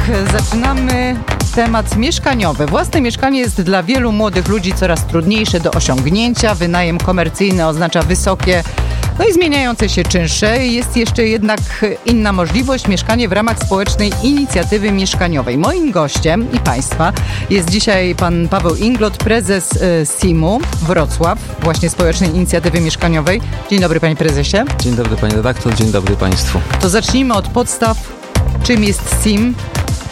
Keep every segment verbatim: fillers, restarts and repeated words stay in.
zaczynamy temat mieszkaniowy. Własne mieszkanie jest dla wielu młodych ludzi coraz trudniejsze do osiągnięcia. Wynajem komercyjny oznacza wysokie, no i zmieniające się czynsze. Jest jeszcze jednak inna możliwość, mieszkanie w ramach społecznej inicjatywy mieszkaniowej. Moim gościem i Państwa jest dzisiaj pan Paweł Inglot, prezes S I M-u Wrocław, właśnie społecznej inicjatywy mieszkaniowej. Dzień dobry, panie prezesie. Dzień dobry, pani redaktor, dzień dobry państwu. To zacznijmy od podstaw. Czym jest S I M?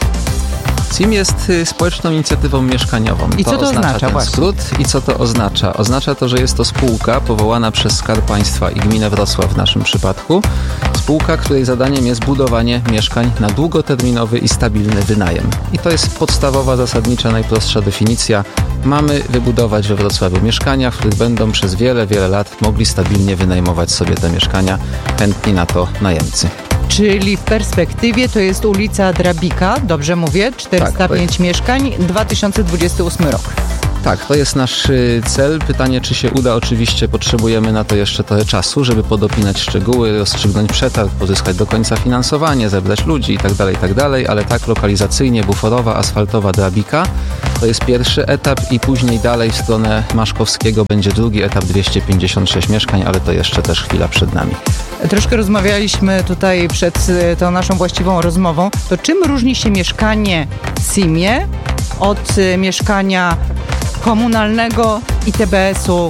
S I M jest społeczną inicjatywą mieszkaniową. I co to, to oznacza, oznacza ten właśnie? skrót. I co to oznacza? Oznacza to, że jest to spółka powołana przez Skarb Państwa i Gminę Wrocław w naszym przypadku. Spółka, której zadaniem jest budowanie mieszkań na długoterminowy i stabilny wynajem. I to jest podstawowa, zasadnicza, najprostsza definicja. Mamy wybudować we Wrocławiu mieszkania, w których będą przez wiele, wiele lat mogli stabilnie wynajmować sobie te mieszkania, chętni na to najemcy. Czyli w perspektywie to jest ulica Drabika, dobrze mówię, czterysta pięć tak, mieszkań, dwa tysiące dwudziesty ósmy rok. Tak, to jest nasz cel. Pytanie, czy się uda? Oczywiście potrzebujemy na to jeszcze trochę czasu, żeby podopinać szczegóły, rozstrzygnąć przetarg, pozyskać do końca finansowanie, zebrać ludzi itd., itd., ale tak lokalizacyjnie buforowa, asfaltowa Drabika to jest pierwszy etap i później dalej w stronę Maszkowskiego będzie drugi etap, dwieście pięćdziesiąt sześć mieszkań, ale to jeszcze też chwila przed nami. Troszkę rozmawialiśmy tutaj przed tą naszą właściwą rozmową. To czym różni się mieszkanie w S I M-ie od mieszkania komunalnego i T B S-u?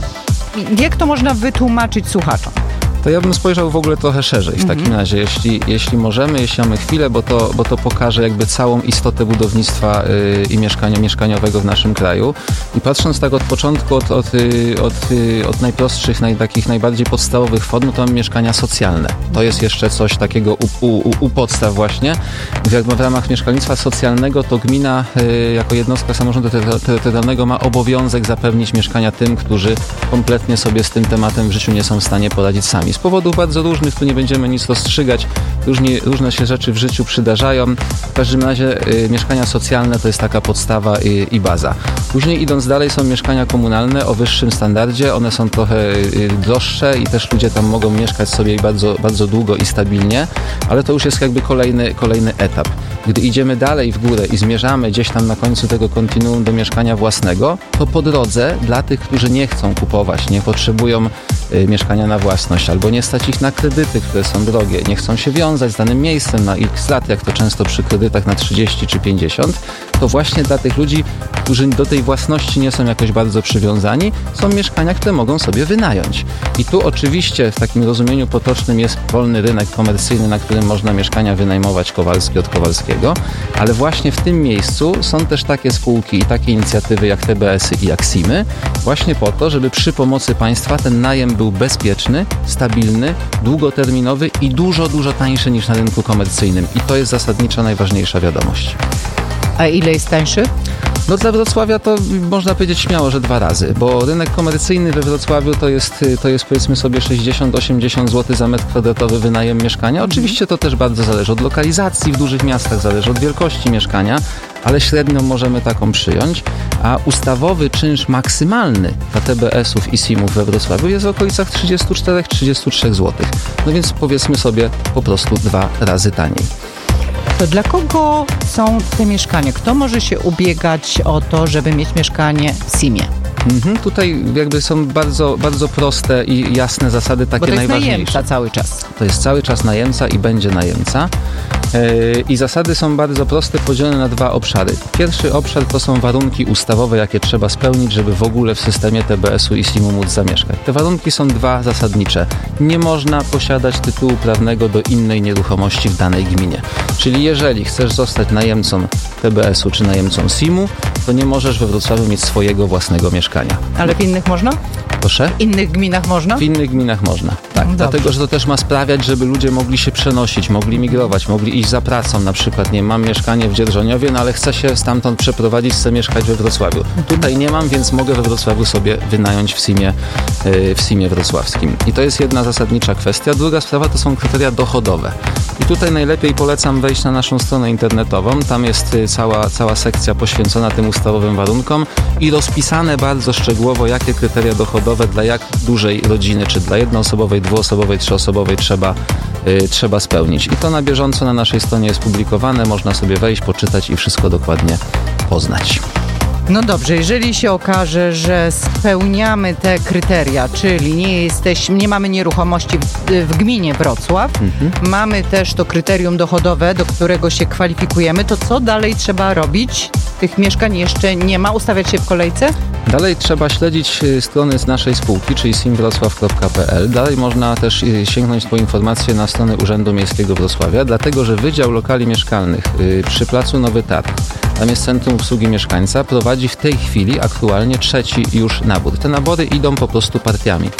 Jak to można wytłumaczyć słuchaczom? To ja bym spojrzał w ogóle trochę szerzej w takim razie, jeśli, jeśli możemy, jeśli mamy chwilę, bo to, bo to pokaże jakby całą istotę budownictwa yy, i mieszkania mieszkaniowego w naszym kraju. I patrząc tak od początku, od, od, yy, od, yy, od najprostszych, naj, takich najbardziej podstawowych form, no to mamy mieszkania socjalne. To jest jeszcze coś takiego u, u, u podstaw właśnie. W, w ramach mieszkalnictwa socjalnego to gmina yy, jako jednostka samorządu terytorialnego ma obowiązek zapewnić mieszkania tym, którzy kompletnie sobie z tym tematem w życiu nie są w stanie poradzić sami. Z powodów bardzo różnych, tu nie będziemy nic rozstrzygać, różnie, różne się rzeczy w życiu przydarzają. W każdym razie y, mieszkania socjalne to jest taka podstawa y, i baza. Później idąc dalej są mieszkania komunalne o wyższym standardzie, one są trochę y, droższe i też ludzie tam mogą mieszkać sobie bardzo, bardzo długo i stabilnie, ale to już jest jakby kolejny, kolejny etap. Gdy idziemy dalej w górę i zmierzamy gdzieś tam na końcu tego kontinuum do mieszkania własnego, to po drodze dla tych, którzy nie chcą kupować, nie potrzebują y, mieszkania na własność, albo nie stać ich na kredyty, które są drogie, nie chcą się wiązać z danym miejscem na x lat, jak to często przy kredytach na trzydzieści czy pięćdziesiąt, to właśnie dla tych ludzi, którzy do tej własności nie są jakoś bardzo przywiązani, są mieszkania, które mogą sobie wynająć. I tu oczywiście w takim rozumieniu potocznym jest wolny rynek komercyjny, na którym można mieszkania wynajmować Kowalski od Kowalskiego, ale właśnie w tym miejscu są też takie spółki i takie inicjatywy jak T B S-y i jak S I M-y, właśnie po to, żeby przy pomocy państwa ten najem był bezpieczny, stabilny, długoterminowy i dużo, dużo tańszy niż na rynku komercyjnym. I to jest zasadnicza, najważniejsza wiadomość. A ile jest tańszy? No dla Wrocławia to można powiedzieć śmiało, że dwa razy, bo rynek komercyjny we Wrocławiu to jest, to jest powiedzmy sobie sześćdziesiąt do osiemdziesięciu złotych za metr kwadratowy wynajem mieszkania. Oczywiście to też bardzo zależy od lokalizacji w dużych miastach, zależy od wielkości mieszkania, ale średnią możemy taką przyjąć, a ustawowy czynsz maksymalny dla T B S-ów i S I M-ów we Wrocławiu jest w okolicach trzydzieści cztery do trzydziestu trzech złotych. No więc powiedzmy sobie po prostu dwa razy taniej. To dla kogo są te mieszkania? Kto może się ubiegać o to, żeby mieć mieszkanie w S I M-ie? Mhm, tutaj jakby są bardzo, bardzo proste i jasne zasady, takie Bo to jest najważniejsze. najemca cały czas. To jest cały czas najemca i będzie najemca. Yy, I zasady są bardzo proste, podzielone na dwa obszary. Pierwszy obszar to są warunki ustawowe, jakie trzeba spełnić, żeby w ogóle w systemie T B S-u i S I M-u móc zamieszkać. Te warunki są dwa zasadnicze. Nie można posiadać tytułu prawnego do innej nieruchomości w danej gminie. Czyli jeżeli chcesz zostać najemcą T B S-u czy najemcą S I M-u, to nie możesz we Wrocławiu mieć swojego własnego mieszkania. Ale w innych można? Proszę? W innych gminach można? W innych gminach można, tak. Dobrze. Dlatego, że to też ma sprawiać, żeby ludzie mogli się przenosić, mogli migrować, mogli iść za pracą. Na przykład, nie mam mieszkanie w Dzierżoniowie, no ale chcę się stamtąd przeprowadzić, chcę mieszkać we Wrocławiu. Tutaj nie mam, więc mogę we Wrocławiu sobie wynająć w S I M-ie, w S I M-ie wrocławskim. I to jest jedna zasadnicza kwestia. Druga sprawa to są kryteria dochodowe. I tutaj najlepiej polecam wejść na naszą stronę internetową. Tam jest cała, cała sekcja poświęcona tym ustawowym warunkom i rozpisane bardzo szczegółowo, jakie kryteria dochodowe dla jak dużej rodziny, czy dla jednoosobowej, dwuosobowej, trzyosobowej trzeba, y, trzeba spełnić. I to na bieżąco na naszej stronie jest publikowane, można sobie wejść, poczytać i wszystko dokładnie poznać. No dobrze, jeżeli się okaże, że spełniamy te kryteria, czyli nie jesteśmy, nie mamy nieruchomości w, w gminie Wrocław, mhm. mamy też to kryterium dochodowe, do którego się kwalifikujemy, to co dalej trzeba robić? Tych mieszkań jeszcze nie ma, ustawiać się w kolejce? Dalej trzeba śledzić strony z naszej spółki, czyli simwrocław kropka p l. Dalej można też sięgnąć po informacje na stronę Urzędu Miejskiego Wrocławia, dlatego że Wydział Lokali Mieszkalnych przy Placu Nowy Targ, tam jest Centrum Obsługi Mieszkańca, prowadzi w tej chwili aktualnie trzeci już nabór. Te nabory idą po prostu partiami.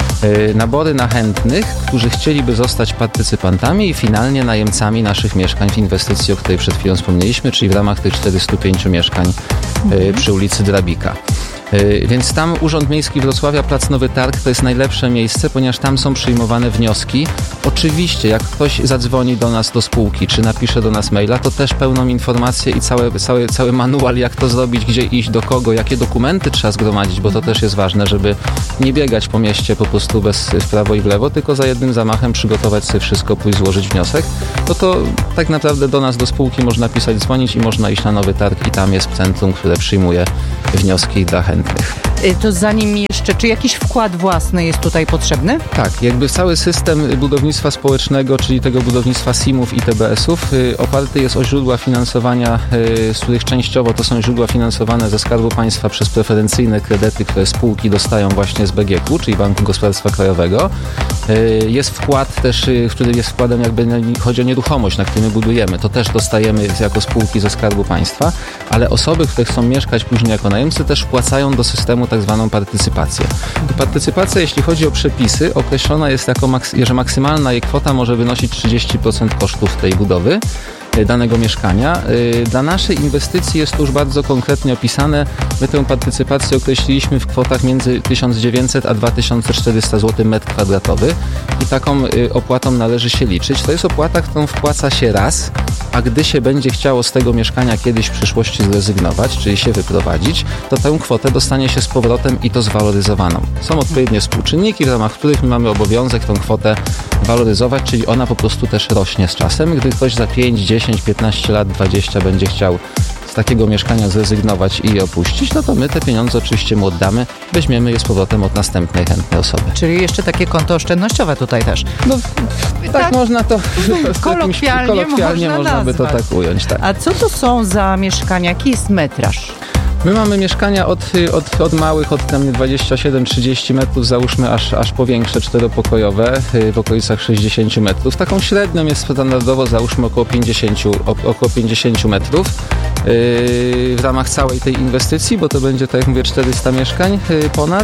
Nabory na chętnych, którzy chcieliby zostać partycypantami i finalnie najemcami naszych mieszkań w inwestycji, o której przed chwilą wspomnieliśmy, czyli w ramach tych czterystu pięciu mieszkań mhm. przy ulicy Drabika. Więc tam Urząd Miejski Wrocławia, Plac Nowy Targ to jest najlepsze miejsce, ponieważ tam są przyjmowane wnioski. Oczywiście, jak ktoś zadzwoni do nas do spółki, czy napisze do nas maila, to też pełną informację i cały, cały, cały manual, jak to zrobić, gdzie iść, do kogo, jakie dokumenty trzeba zgromadzić, bo to też jest ważne, żeby nie biegać po mieście po prostu bez w prawo i w lewo, tylko za jednym zamachem przygotować sobie wszystko, pójść złożyć wniosek. No to tak naprawdę do nas, do spółki można pisać, dzwonić i można iść na Nowy Targ i tam jest centrum, które przyjmuje wnioski dla chętnych. To zanim jeszcze, czy jakiś wkład własny jest tutaj potrzebny? Tak, jakby cały system budownictwa społecznego, czyli tego budownictwa S I M-ów i T B S-ów y, oparty jest o źródła finansowania, y, z których częściowo to są źródła finansowane ze Skarbu Państwa przez preferencyjne kredyty, które spółki dostają właśnie z B G K, czyli Banku Gospodarstwa Krajowego. Y, jest wkład też, y, który jest wkładem jakby, chodzi o nieruchomość, na której my budujemy. To też dostajemy jako spółki ze Skarbu Państwa, ale osoby, które chcą mieszkać później jako najemcy, też wpłacają do systemu tak zwaną partycypację. I partycypacja, jeśli chodzi o przepisy, określona jest jako, maks- że maksymalna jej kwota może wynosić trzydzieści procent kosztów tej budowy danego mieszkania. Dla naszej inwestycji jest to już bardzo konkretnie opisane. My tę partycypację określiliśmy w kwotach między tysiąc dziewięćset a dwa tysiące czterysta złotych metr kwadratowy i taką opłatą należy się liczyć. To jest opłata, którą wpłaca się raz, a gdy się będzie chciało z tego mieszkania kiedyś w przyszłości zrezygnować, czyli się wyprowadzić, to tę kwotę dostanie się z powrotem i to zwaloryzowaną. Są odpowiednie współczynniki, w ramach których my mamy obowiązek tą kwotę waloryzować, czyli ona po prostu też rośnie z czasem. Gdy ktoś za pięć, dziesięć, piętnaście lat, dwadzieścia będzie chciał z takiego mieszkania zrezygnować i je opuścić, no to my te pieniądze oczywiście mu oddamy, weźmiemy je z powrotem od następnej chętnej osoby. Czyli jeszcze takie konto oszczędnościowe tutaj też. No tak, tak można to kolokwialnie, kolokwialnie można, można by to tak ująć. Tak. A co to są za mieszkania? Jaki jest metraż? My mamy mieszkania od, od, od małych, od tam dwadzieścia siedem trzydzieści metrów, załóżmy aż, aż po większe czteropokojowe w okolicach sześćdziesiąt metrów. Taką średnią jest standardowo załóżmy około pięćdziesiąt, około pięćdziesiąt metrów w ramach całej tej inwestycji, bo to będzie, tak jak mówię, czterysta mieszkań ponad.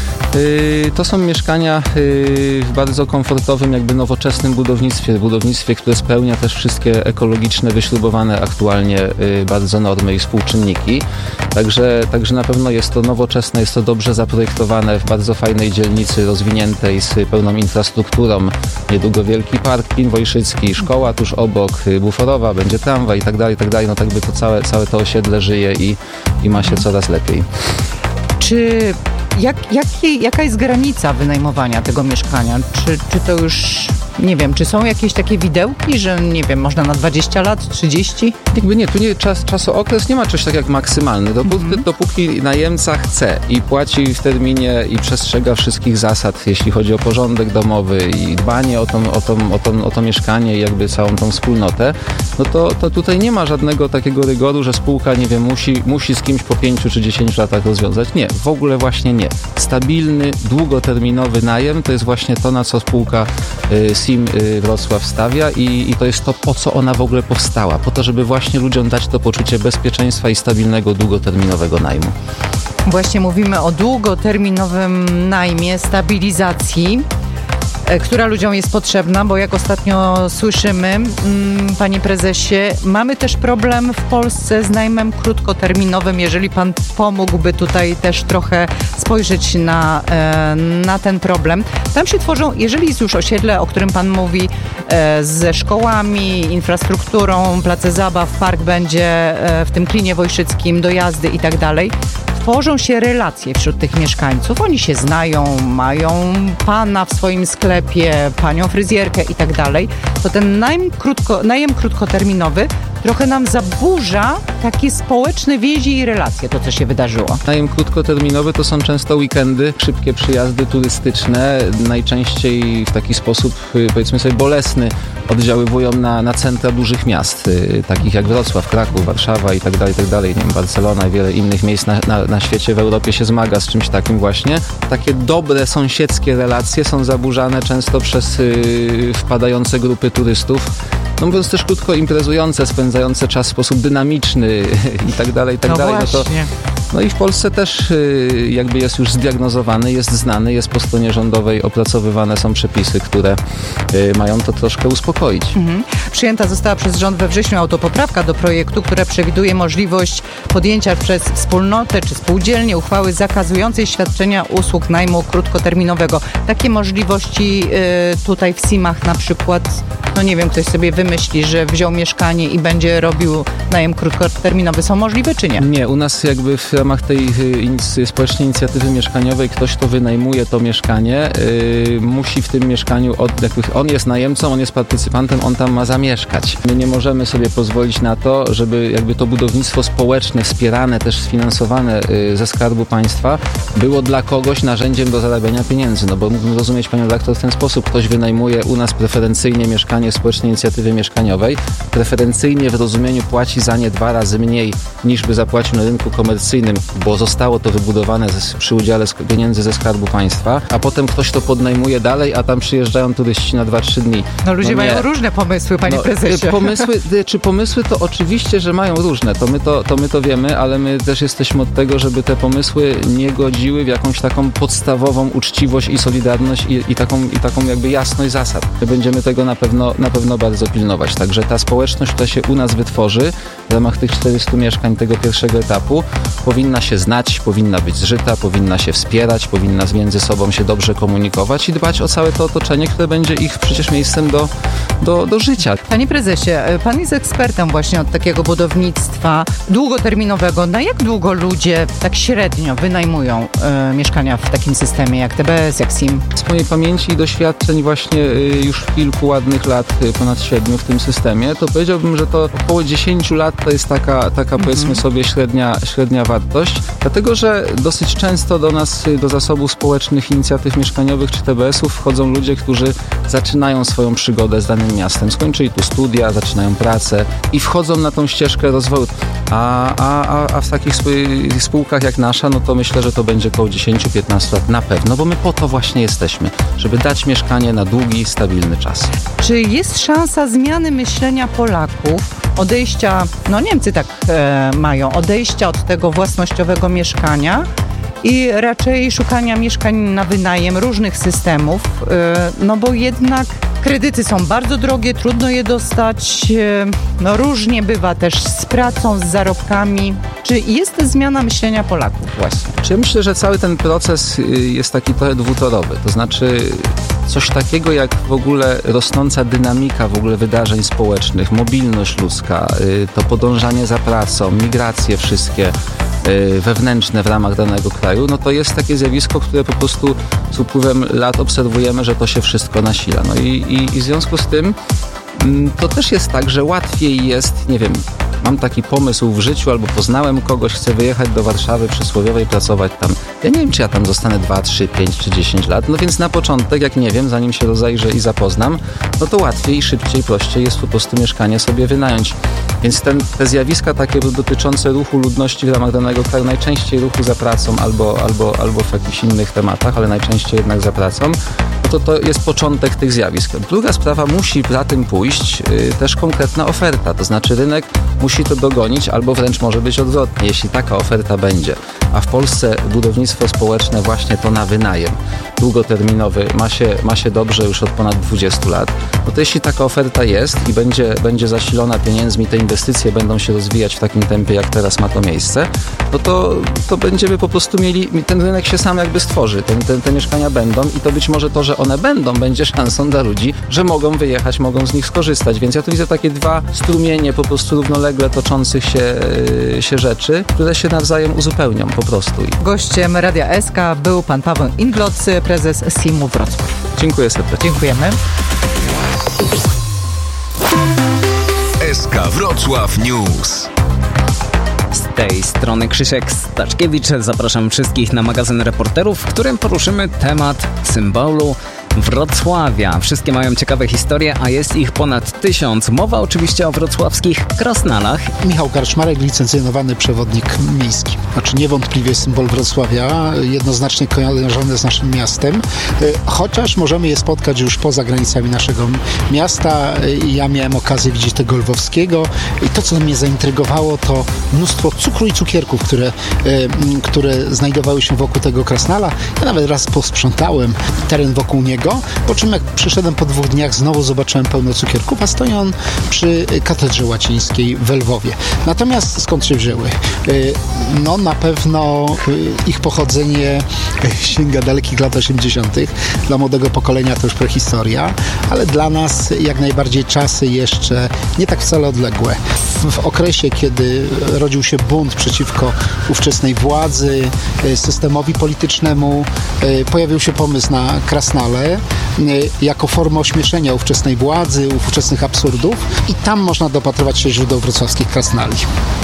To są mieszkania w bardzo komfortowym, jakby nowoczesnym budownictwie, budownictwie, które spełnia też wszystkie ekologiczne, wyśrubowane aktualnie bardzo normy i współczynniki. Także, także na pewno jest to nowoczesne, jest to dobrze zaprojektowane w bardzo fajnej dzielnicy, rozwiniętej z pełną infrastrukturą. Niedługo wielki park Wojszycki, szkoła tuż obok, buforowa, będzie tramwaj i tak dalej, i tak dalej. No tak by to całe, całe to osiedle żyje i, i ma się coraz lepiej. Czy jak, jakie, jaka jest granica wynajmowania tego mieszkania? Czy, czy to już, nie wiem, czy są jakieś takie widełki, że nie wiem, można na dwadzieścia lat, trzydzieści? Jakby nie, tu nie, czas, czasookres nie ma czegoś tak jak maksymalny. Dopóki, mm-hmm. dopóki najemca chce i płaci w terminie i przestrzega wszystkich zasad, jeśli chodzi o porządek domowy i dbanie o, tą, o, tą, o, tą, o to mieszkanie i jakby całą tą wspólnotę, no to, to tutaj nie ma żadnego takiego rygoru, że spółka, nie wiem, musi, musi z kimś po pięciu czy dziesięciu latach rozwiązać. Nie, w ogóle właśnie nie. Stabilny, długoterminowy najem to jest właśnie to, na co spółka y, S I M y, Wrocław stawia i, i to jest to, po co ona w ogóle powstała. Po to, żeby właśnie ludziom dać to poczucie bezpieczeństwa i stabilnego, długoterminowego najmu. Właśnie mówimy o długoterminowym najmie, stabilizacji, która ludziom jest potrzebna, bo jak ostatnio słyszymy, panie prezesie, mamy też problem w Polsce z najmem krótkoterminowym. Jeżeli pan pomógłby tutaj też trochę spojrzeć na, na ten problem. Tam się tworzą, jeżeli jest już osiedle, o którym pan mówi, ze szkołami, infrastrukturą, place zabaw, park będzie w tym Klinie Wojszyckim, dojazdy i tak dalej. W tworzą się relacje wśród tych mieszkańców. Oni się znają, mają pana w swoim sklepie, panią fryzjerkę i tak dalej. To ten najem, krótko, najem krótkoterminowy trochę nam zaburza takie społeczne więzi i relacje, to co się wydarzyło. Najem krótkoterminowy to są często weekendy, szybkie przyjazdy turystyczne, najczęściej w taki sposób, powiedzmy sobie, bolesny oddziaływują na, na centra dużych miast, takich jak Wrocław, Kraków, Warszawa i tak dalej, i tak dalej, nie wiem, Barcelona i wiele innych miejsc na, na, na świecie, w Europie się zmaga z czymś takim właśnie. Takie dobre sąsiedzkie relacje są zaburzane często przez yy, wpadające grupy turystów, no mówiąc też krótko, imprezujące, spędzające czas w sposób dynamiczny i tak dalej, i tak no dalej. Właśnie. No to No i w Polsce też y, jakby jest już zdiagnozowany, jest znany, jest po stronie rządowej opracowywane są przepisy, które y, mają to troszkę uspokoić. Mhm. Przyjęta została przez rząd we wrześniu autopoprawka do projektu, która przewiduje możliwość podjęcia przez wspólnotę czy spółdzielnię uchwały zakazującej świadczenia usług najmu krótkoterminowego. Takie możliwości y, tutaj w SIM-ach na przykład, no nie wiem, ktoś sobie wymyśli, że wziął mieszkanie i będzie robił najem krótkoterminowy. Są możliwe czy nie? Nie, u nas jakby w ramach tej y, społecznej inicjatywy mieszkaniowej ktoś, kto wynajmuje to mieszkanie, y, musi w tym mieszkaniu, od, jakby on jest najemcą, on jest partycypantem, on tam ma zamieszkać. My nie możemy sobie pozwolić na to, żeby jakby to budownictwo społeczne, wspierane, też sfinansowane y, ze Skarbu Państwa było dla kogoś narzędziem do zarabiania pieniędzy. No bo mógłbym rozumieć panią redaktor w ten sposób. Ktoś wynajmuje u nas preferencyjnie mieszkanie w społecznej inicjatywy mieszkaniowej. Preferencyjnie w rozumieniu płaci za nie dwa razy mniej niż by zapłacił na rynku komercyjnym, bo zostało to wybudowane ze, przy udziale pieniędzy ze Skarbu Państwa, a potem ktoś to podnajmuje dalej, a tam przyjeżdżają turyści na dwa trzy dni. No ludzie no mają różne pomysły, panie no, prezesie. Pomysły, czy pomysły to oczywiście, że mają różne, to my to, to my to wiemy, ale my też jesteśmy od tego, żeby te pomysły nie godziły w jakąś taką podstawową uczciwość i solidarność i, i, taką, i taką jakby jasność zasad. My będziemy tego na pewno, na pewno bardzo pilnować. Także ta społeczność, która się u nas wytworzy w ramach tych czterystu mieszkań tego pierwszego etapu, powinna się znać, powinna być zżyta, powinna się wspierać, powinna między sobą się dobrze komunikować i dbać o całe to otoczenie, które będzie ich przecież miejscem do, do, do życia. Panie prezesie, pan jest ekspertem właśnie od takiego budownictwa długoterminowego. Na jak długo ludzie tak średnio wynajmują e, mieszkania w takim systemie jak T B S, jak SIM? Z mojej pamięci i doświadczeń właśnie już kilku ładnych lat, ponad siedmiu w tym systemie, to powiedziałbym, że to około dziesięć lat to jest taka, taka powiedzmy mhm. sobie średnia, średnia wartość, dlatego że dosyć często do nas, do zasobów społecznych inicjatyw mieszkaniowych czy T B S-ów wchodzą ludzie, którzy zaczynają swoją przygodę z danym miastem, skończyli tu studia, zaczynają pracę i wchodzą na tą ścieżkę rozwoju. A, a, a w takich spółkach jak nasza, no to myślę, że to będzie około dziesięć do piętnastu lat na pewno, bo my po to właśnie jesteśmy, żeby dać mieszkanie na długi, stabilny czas. Czy jest szansa zmiany myślenia Polaków, odejścia, no Niemcy tak e, mają, odejścia od tego własnościowego mieszkania i raczej szukania mieszkań na wynajem różnych systemów, e, no bo jednak kredyty są bardzo drogie, trudno je dostać, e, no różnie bywa też z pracą, z zarobkami. Czy jest to zmiana myślenia Polaków właśnie? Czy ja myślę, że cały ten proces jest taki trochę dwutorowy, to znaczy coś takiego jak w ogóle rosnąca dynamika w ogóle wydarzeń społecznych, mobilność ludzka, to podążanie za pracą, migracje wszystkie wewnętrzne w ramach danego kraju, no to jest takie zjawisko, które po prostu z upływem lat obserwujemy, że to się wszystko nasila. No i, i, i w związku z tym to też jest tak, że łatwiej jest, nie wiem, mam taki pomysł w życiu albo poznałem kogoś, chcę wyjechać do Warszawy przysłowiowej, pracować tam. Ja nie wiem, czy ja tam zostanę dwa, trzy, pięć czy dziesięć lat, no więc na początek, jak nie wiem, zanim się rozejrzę i zapoznam, no to łatwiej, szybciej, prościej jest po prostu mieszkanie sobie wynająć. Więc ten, te zjawiska takie dotyczące ruchu ludności w ramach danego kraju, najczęściej ruchu za pracą albo, albo, albo w jakichś innych tematach, ale najczęściej jednak za pracą, no to to jest początek tych zjawisk. Druga sprawa, musi za tym pójść yy, też konkretna oferta, to znaczy rynek musi to dogonić, albo wręcz może być odwrotnie, jeśli taka oferta będzie. A w Polsce budownictwo społeczne właśnie to na wynajem długoterminowy ma się, ma się dobrze już od ponad dwudziestu lat, no to jeśli taka oferta jest i będzie, będzie zasilona pieniędzmi, te inwestycje będą się rozwijać w takim tempie, jak teraz ma to miejsce, no to, to będziemy po prostu mieli, ten rynek się sam jakby stworzy, ten, ten, te mieszkania będą i to być może to, że one będą, będzie szansą dla ludzi, że mogą wyjechać, mogą z nich skorzystać, więc ja tu widzę takie dwa strumienie po prostu równolegle ciągle toczących się, się rzeczy, które się nawzajem uzupełnią po prostu. Gościem Radia S K był pan Paweł Ingloc, prezes S I M-u Wrocław. Dziękuję serdecznie. Dziękujemy. S K Wrocław News. Z tej strony Krzysiek Staczkiewicz. Zapraszam wszystkich na magazyn Reporterów, w którym poruszymy temat symbolu Wrocławia. Wszystkie mają ciekawe historie, a jest ich ponad tysiąc. Mowa oczywiście o wrocławskich krasnalach. Michał Karczmarek, licencjonowany przewodnik miejski. Znaczy niewątpliwie symbol Wrocławia, jednoznacznie kojarzony z naszym miastem, chociaż możemy je spotkać już poza granicami naszego miasta. Ja miałem okazję widzieć tego lwowskiego i to, co mnie zaintrygowało, to mnóstwo cukru i cukierków, które, które znajdowały się wokół tego krasnala. Ja nawet raz posprzątałem teren wokół niego, po czym jak przyszedłem po dwóch dniach, znowu zobaczyłem pełno cukierków, a stoi on przy katedrze łacińskiej w Lwowie. Natomiast skąd się wzięły? No na pewno ich pochodzenie sięga dalekich lat osiemdziesiątych. Dla młodego pokolenia to już prehistoria, ale dla nas jak najbardziej czasy jeszcze nie tak wcale odległe. W okresie, kiedy rodził się bunt przeciwko ówczesnej władzy, systemowi politycznemu, pojawił się pomysł na krasnale jako formę ośmieszenia ówczesnej władzy, ówczesnych absurdów i tam można dopatrywać się źródeł wrocławskich krasnali.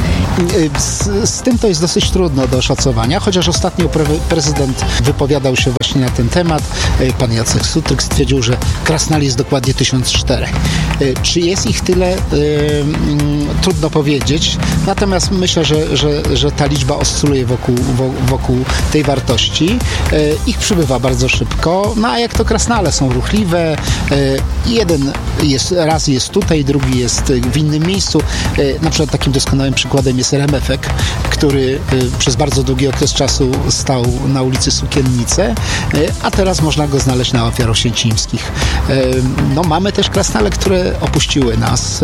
Z, z tym to jest dosyć trudno do oszacowania, chociaż ostatnio pre, prezydent wypowiadał się właśnie na ten temat. Pan Jacek Sutryk stwierdził, że krasnali jest dokładnie tysiąc cztery. Czy jest ich tyle? Trudno powiedzieć. Natomiast myślę, że, że, że ta liczba oscyluje wokół, wokół tej wartości. Ich przybywa bardzo szybko. No a jak to krasnale są ruchliwe. Jeden jest, raz jest tutaj, drugi jest w innym miejscu. Na przykład takim doskonałym przykładem jest Remefek, który przez bardzo długi okres czasu stał na ulicy Sukiennice, a teraz można go znaleźć na Ofiar Oświęcimskich. No mamy też krasnale, które opuściły nas.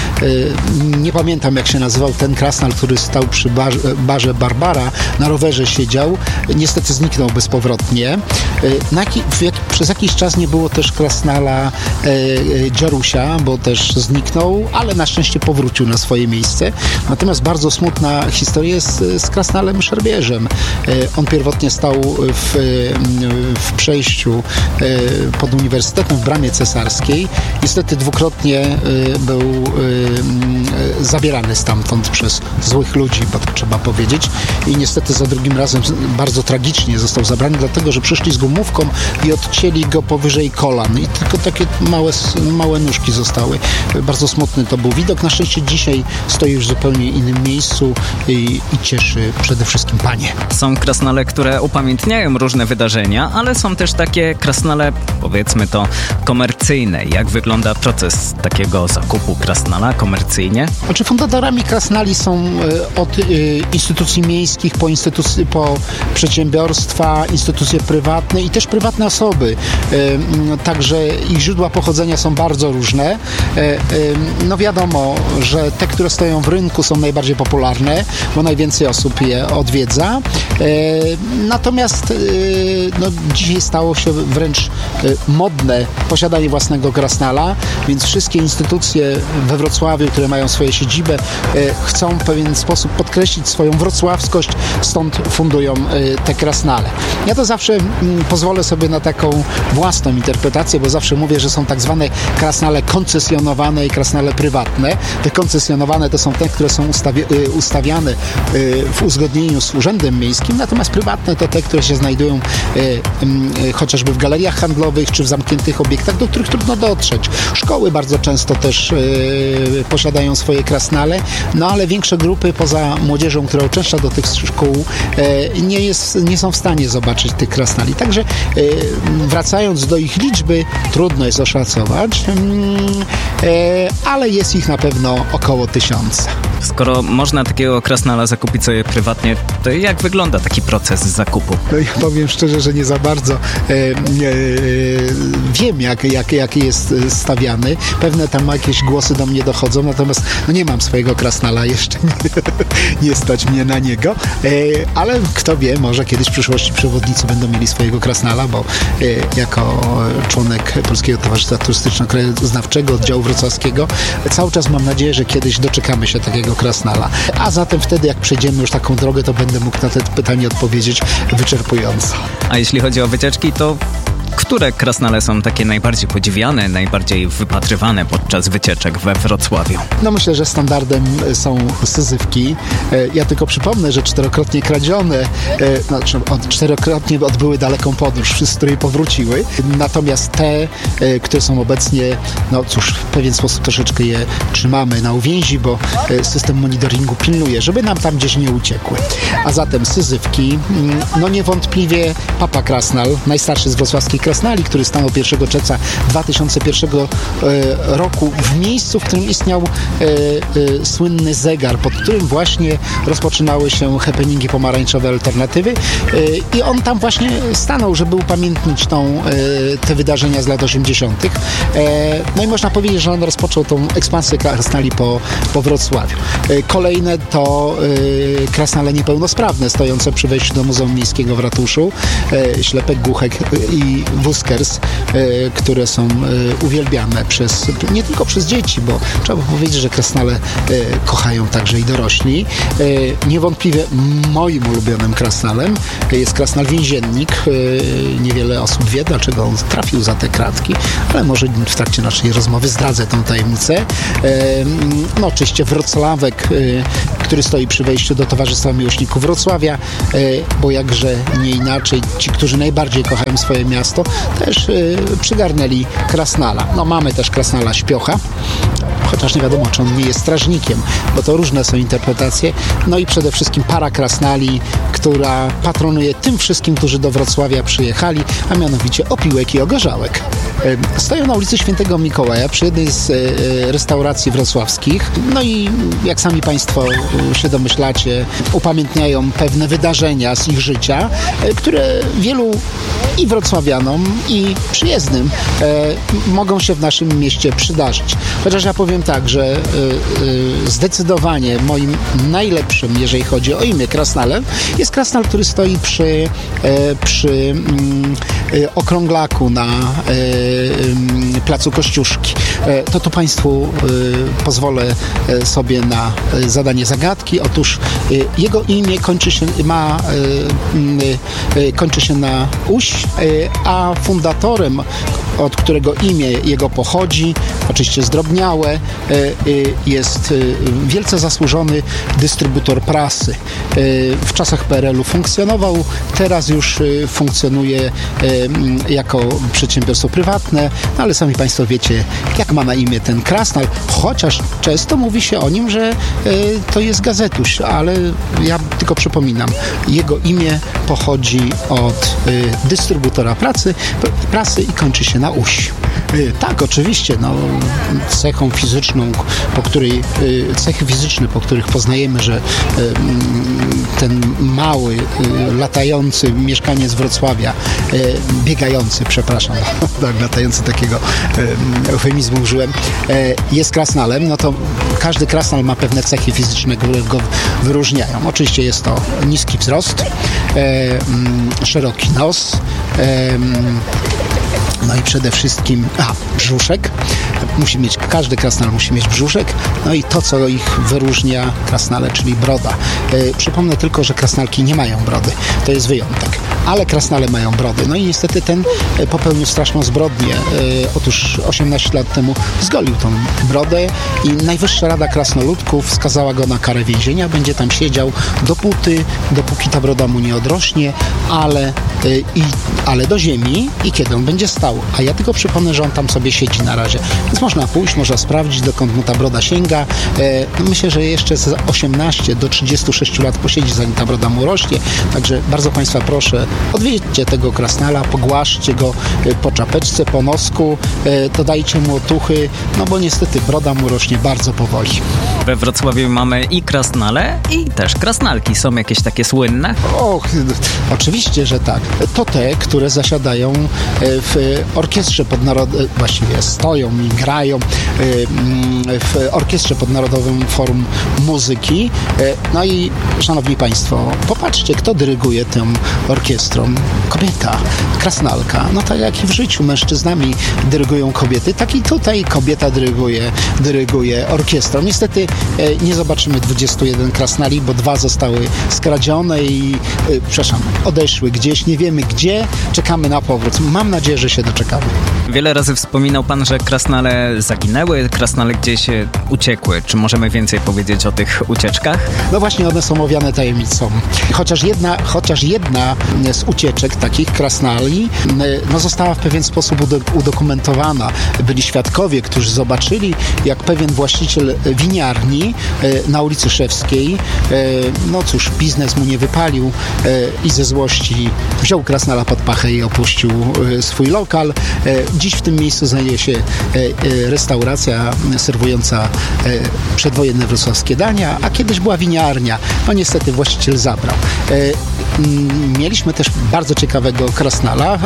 Nie pamiętam, jak się nazywał ten krasnal, który stał przy barze, barze Barbara, na rowerze siedział. Niestety zniknął bezpowrotnie. Na jaki, jak, przez jakiś czas nie było też krasnala e, Dziarusia, bo też zniknął, ale na szczęście powrócił na swoje miejsce. Natomiast bardzo smutna historia jest z krasnalem Szerbierzem. E, on pierwotnie stał w, w przejściu e, pod Uniwersytetem w Bramie Cesarskiej. Niestety dwukrotnie e, był e, zabierany stamtąd przez złych ludzi, bo to trzeba powiedzieć. I niestety za drugim razem bardzo tragicznie został zabrany, dlatego że przyszli z gumówką i odcięli go powyżej kolan i tylko takie małe, małe nóżki zostały. Bardzo smutny to był widok. Na szczęście dzisiaj stoi już w zupełnie innym miejscu i, i cieszy przede wszystkim panie. Są krasnale, które upamiętniają różne wydarzenia, ale są też takie krasnale, powiedzmy to, komercyjne. Jak wygląda proces takiego zakupu krasnala komercyjnie? Znaczy fundatorami krasnali są od instytucji miejskich po, instytucje, po przedsiębiorstwa, instytucje prywatne i też prywatne osoby. Także ich źródła pochodzenia są bardzo różne. No wiadomo, że te, które stoją w rynku, są najbardziej popularne, bo najwięcej osób je odwiedza. Natomiast no, dzisiaj stało się wręcz modne posiadanie własnego krasnala, więc wszystkie instytucje we Wrocławiu, które mają swoje siedzibę, chcą w pewien sposób podkreślić swoją wrocławskość, stąd fundują te krasnale. Ja to zawsze pozwolę sobie na taką własną interpretację, bo zawsze mówię, że są tak zwane krasnale koncesjonowane i krasnale prywatne. Te koncesjonowane to są te, które są ustawi- ustawiane w uzgodnieniu z Urzędem Miejskim, natomiast prywatne to te, które się znajdują chociażby w galeriach handlowych czy w zamkniętych obiektach, do których trudno dotrzeć. Szkoły bardzo często też posiadają swoje krasnale, no ale większe grupy poza młodzieżą, która uczęszcza do tych szkół, nie, jest, nie są w stanie zobaczyć tych krasnali. Także wracając do ich liczby, trudno jest oszacować, ale jest ich na pewno około tysiąca. Skoro można takiego krasnala zakupić sobie prywatnie, to jak wygląda taki proces zakupu? No ja powiem szczerze, że nie za bardzo e, e, wiem, jak, jak jak, jak jest stawiany. Pewne tam jakieś głosy do mnie dochodzą, natomiast no nie mam swojego krasnala, jeszcze nie, nie stać mnie na niego, ale kto wie, może kiedyś w przyszłości przewodnicy będą mieli swojego krasnala, bo jako członek Polskiego Towarzystwa Turystyczno-Krajoznawczego Oddziału Wrocławskiego cały czas mam nadzieję, że kiedyś doczekamy się takiego krasnala. A zatem wtedy, jak przejdziemy już taką drogę, to będę mógł na te pytanie odpowiedzieć wyczerpująco. A jeśli chodzi o wycieczki, to które krasnale są takie najbardziej podziwiane, najbardziej wypatrywane podczas wycieczek we Wrocławiu? No myślę, że standardem są syzyfki. Ja tylko przypomnę, że czterokrotnie kradzione, znaczy czterokrotnie odbyły daleką podróż, z której powróciły. Natomiast te, które są obecnie, no cóż, w pewien sposób troszeczkę je trzymamy na uwięzi, bo system monitoringu pilnuje, żeby nam tam gdzieś nie uciekły. A zatem syzyfki, no niewątpliwie Papa Krasnal, najstarszy z wrocławskich krasnali, który stanął pierwszego czerwca dwa tysiące pierwszego roku w miejscu, w którym istniał e, e, słynny zegar, pod którym właśnie rozpoczynały się happeningi pomarańczowe Alternatywy e, i on tam właśnie stanął, żeby upamiętnić tą, e, te wydarzenia z lat osiemdziesiątych. E, no i można powiedzieć, że on rozpoczął tą ekspansję krasnali po, po Wrocławiu. E, kolejne to e, krasnale niepełnosprawne stojące przy wejściu do Muzeum Miejskiego w ratuszu, e, Ślepek, Głuchek i Wuskers, e, które są e, uwielbiane przez, nie tylko przez dzieci, bo trzeba powiedzieć, że krasnale e, kochają także i dorośli. E, niewątpliwie moim ulubionym krasnalem jest krasnal więziennik. E, niewiele osób wie, dlaczego on trafił za te kratki, ale może w trakcie naszej rozmowy zdradzę tą tajemnicę. E, no oczywiście Wrocławek, e, który stoi przy wejściu do Towarzystwa Miłośników Wrocławia, e, bo jakże nie inaczej, ci, którzy najbardziej kochają swoje miasto, też y, przygarnęli krasnala. No mamy też krasnala Śpiocha, chociaż nie wiadomo, czy on nie jest strażnikiem, bo to różne są interpretacje. No i przede wszystkim para krasnali, która patronuje tym wszystkim, którzy do Wrocławia przyjechali, a mianowicie Opiłek i Ogorzałek. Y, stoją na ulicy Świętego Mikołaja przy jednej z y, restauracji wrocławskich. No i jak sami Państwo y, się domyślacie, upamiętniają pewne wydarzenia z ich życia, y, które wielu i wrocławianom, i przyjezdnym e, mogą się w naszym mieście przydarzyć. Chociaż ja powiem tak, że e, e, zdecydowanie moim najlepszym, jeżeli chodzi o imię krasnalem, jest krasnal, który stoi przy, e, przy mm, e, okrąglaku na e, e, placu Kościuszki. E, to tu Państwu e, pozwolę e, sobie na e, zadanie zagadki. Otóż e, jego imię kończy się, ma, e, e, kończy się na uś, a fundatorem, od którego imię jego pochodzi, oczywiście zdrobniałe, jest wielce zasłużony dystrybutor prasy. W czasach P R L u funkcjonował, teraz już funkcjonuje jako przedsiębiorstwo prywatne, no ale sami Państwo wiecie, jak ma na imię ten krasnal, chociaż często mówi się o nim, że to jest gazetuś, ale ja tylko przypominam, jego imię pochodzi od dystrybutora pracy, prasy i kończy się na uś. Tak, oczywiście, no, cechą fizyczną, po której, cechy fizyczne, po których poznajemy, że ten mały, latający mieszkaniec Wrocławia, biegający, przepraszam, tak, latający takiego eufemizmu użyłem, jest krasnalem, no to każdy krasnal ma pewne cechy fizyczne, które go wyróżniają. Oczywiście jest to niski wzrost, szeroki nos, no i przede wszystkim, a, brzuszek. Musi mieć, każdy krasnal musi mieć brzuszek. No i to, co ich wyróżnia krasnale, czyli broda. E, przypomnę tylko, że krasnalki nie mają brody. To jest wyjątek. Ale krasnale mają brody. No i niestety ten popełnił straszną zbrodnię. E, otóż osiemnaście lat temu zgolił tą brodę i Najwyższa Rada Krasnoludków skazała go na karę więzienia. Będzie tam siedział dopóty, dopóki ta broda mu nie odrośnie, ale, e, i, ale do ziemi i kiedy on będzie stał. A ja tylko przypomnę, że on tam sobie siedzi na razie. Więc Więc można pójść, można sprawdzić, dokąd mu ta broda sięga. Myślę, że jeszcze z osiemnaście do trzydziestu sześciu lat posiedzi, zanim ta broda mu rośnie. Także bardzo Państwa proszę, odwiedźcie tego krasnala, pogłaszcie go po czapeczce, po nosku, dodajcie mu otuchy, no bo niestety broda mu rośnie bardzo powoli. We Wrocławiu mamy i krasnale, i też krasnalki. Są jakieś takie słynne? Och, oczywiście, że tak. To te, które zasiadają w orkiestrze podnarodowej, właściwie stoją i grają w orkiestrze podnarodowym Forum Muzyki. No i szanowni Państwo, popatrzcie, kto dyryguje tą orkiestrą. Kobieta, krasnalka. No tak jak i w życiu mężczyznami dyrygują kobiety, tak i tutaj kobieta dyryguje, dyryguje orkiestrą. Niestety nie zobaczymy dwudziestu jeden krasnali, bo dwa zostały skradzione i przepraszam, odeszły gdzieś, nie wiemy gdzie, czekamy na powrót. Mam nadzieję, że się doczekamy. Wiele razy wspominał Pan, że krasnale zaginęły, krasnale gdzieś uciekły. Czy możemy więcej powiedzieć o tych ucieczkach? No właśnie, one są owiane tajemnicą. Chociaż jedna, chociaż jedna z ucieczek takich krasnali no, została w pewien sposób udokumentowana. Byli świadkowie, którzy zobaczyli, jak pewien właściciel winiarni na ulicy Szewskiej, no cóż, biznes mu nie wypalił i ze złości wziął krasnala pod pachę i opuścił swój lokal. Dziś w tym miejscu znajduje się restauracja serwująca przedwojenne wrocławskie dania, a kiedyś była winiarnia. No niestety właściciel zabrał. Mieliśmy też bardzo ciekawego krasnala,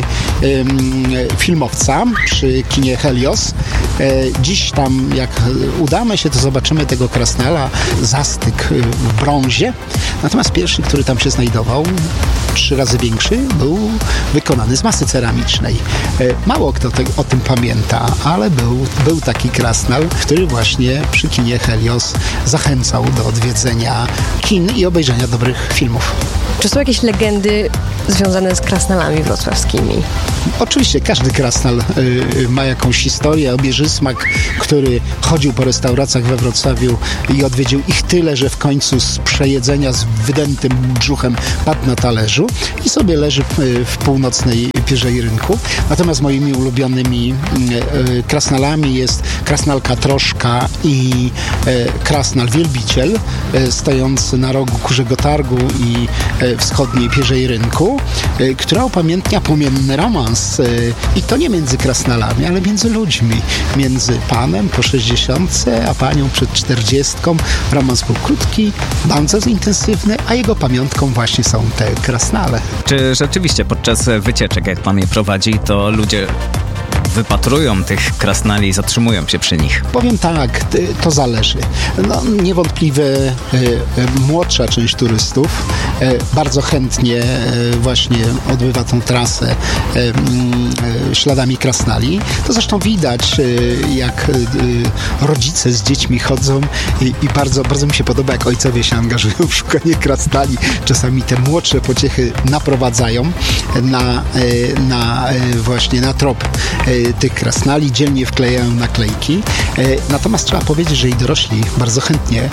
filmowca przy kinie Helios. Dziś tam, jak udamy się, to zobaczymy tego krasnala, zastyk w brązie. Natomiast pierwszy, który tam się znajdował, trzy razy większy, był wykonany z masy ceramicznej. Mało kto te, o tym pamięta, ale był, był taki krasnal, który właśnie przy kinie Helios zachęcał do odwiedzenia kin i obejrzenia dobrych filmów. Czy są jakieś legendy związane z krasnalami wrocławskimi? Oczywiście każdy krasnal y, ma jakąś historię. Obieżysmak, który chodził po restauracjach we Wrocławiu i odwiedził ich tyle, że w końcu z przejedzenia z wydętym brzuchem padł na talerzu i sobie leży w, w północnej Pierzei Rynku. Natomiast moimi ulubionymi y, y, krasnalami jest krasnal Katroszka i y, krasnal Wielbiciel, y, stojący na rogu Kurzego Targu i y, wschodniej Pierzei Rynku, y, która upamiętnia płomienny romans. Y, I to nie między krasnalami, ale między ludźmi. Między panem po sześćdziesiątce, a panią przed czterdziestką. Romans był krótki, bardzo intensywny, a jego pamiątką właśnie są te krasnale. Czy rzeczywiście podczas wycieczek, jak pan je prowadzi, to ludzie wypatrują tych krasnali i zatrzymują się przy nich? Powiem tak, to zależy. No, niewątpliwie y, y, młodsza część turystów y, bardzo chętnie y, właśnie odbywa tą trasę y, y, śladami krasnali. To zresztą widać, y, jak y, rodzice z dziećmi chodzą i, i bardzo, bardzo mi się podoba, jak ojcowie się angażują w szukanie krasnali. Czasami te młodsze pociechy naprowadzają na, y, na y, właśnie na trop y, tych krasnali, dzielnie wklejają naklejki. Natomiast trzeba powiedzieć, że i dorośli bardzo chętnie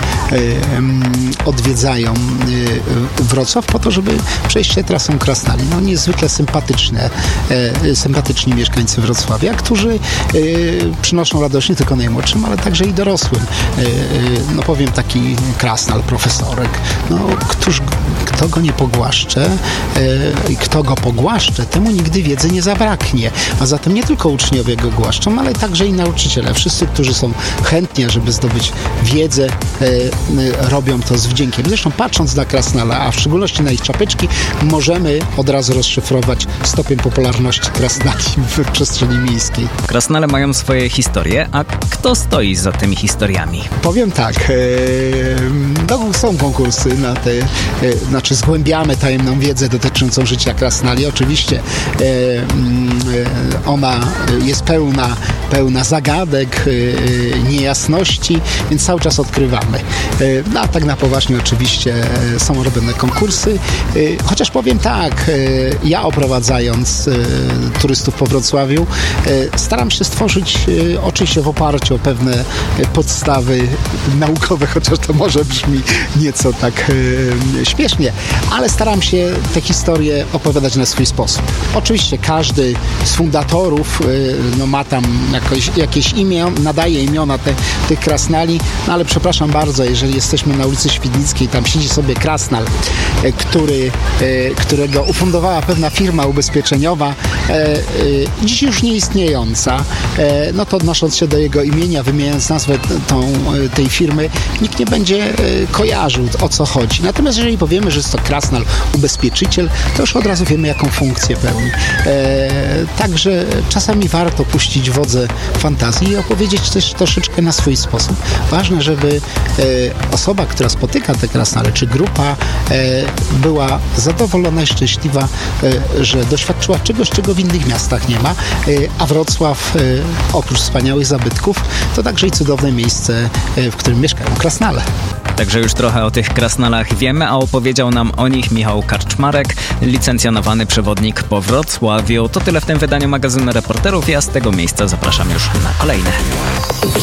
odwiedzają Wrocław po to, żeby przejść się trasą krasnali. No niezwykle sympatyczne, sympatyczni mieszkańcy Wrocławia, którzy przynoszą radość nie tylko najmłodszym, ale także i dorosłym. No powiem taki krasnal, profesorek. No któż, kto go nie pogłaszcze i kto go pogłaszcze, temu nigdy wiedzy nie zabraknie. A zatem nie tylko uczniowie go głaszczą, ale także i nauczyciele. Wszyscy, którzy są chętni, żeby zdobyć wiedzę, e, e, robią to z wdziękiem. Zresztą patrząc na krasnala, a w szczególności na ich czapeczki, możemy od razu rozszyfrować stopień popularności krasnali w przestrzeni miejskiej. Krasnale mają swoje historie, a kto stoi za tymi historiami? Powiem tak, e, no, są konkursy na te, e, znaczy zgłębiamy tajemną wiedzę dotyczącą życia krasnali. Oczywiście e, e, ona jest pełna, pełna zagadek, niejasności, więc cały czas odkrywamy. No, a tak na poważnie oczywiście są robione konkursy, chociaż powiem tak, ja oprowadzając turystów po Wrocławiu staram się stworzyć oczywiście w oparciu o pewne podstawy naukowe, chociaż to może brzmi nieco tak e, śmiesznie, ale staram się te historie opowiadać na swój sposób. Oczywiście każdy z fundatorów e, no, ma tam jakoś, jakieś imię, nadaje imiona te, tych krasnali, no ale przepraszam bardzo, jeżeli jesteśmy na ulicy Świdnickiej, tam siedzi sobie krasnal, e, który, e, którego ufundowała pewna firma ubezpieczeniowa, e, e, dziś już nieistniejąca, e, no to odnosząc się do jego imienia, wymieniając nazwę tą, tej firmy, nikt nie będzie kojarzył, o co chodzi. Natomiast jeżeli powiemy, że jest to krasnal ubezpieczyciel, to już od razu wiemy, jaką funkcję pełni. E, także czasami warto puścić wodze fantazji i opowiedzieć też troszeczkę na swój sposób. Ważne, żeby e, osoba, która spotyka te krasnale, czy grupa e, była zadowolona i szczęśliwa, e, że doświadczyła czegoś, czego w innych miastach nie ma, e, a Wrocław e, oprócz wspaniałych zabytków, to także i cudowne miejsce, w którym mieszkają krasnale. Także już trochę o tych krasnalach wiemy, a opowiedział nam o nich Michał Karczmarek, licencjonowany przewodnik po Wrocławiu. To tyle w tym wydaniu magazynu Reporterów. Ja z tego miejsca zapraszam już na kolejne.